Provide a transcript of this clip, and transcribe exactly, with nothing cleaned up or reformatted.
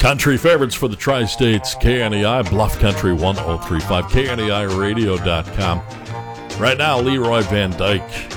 Country favorites for the Tri-States, K N E I, Bluff Country one oh three point five, K N E I radio dot com. Right now, Leroy Van Dyke.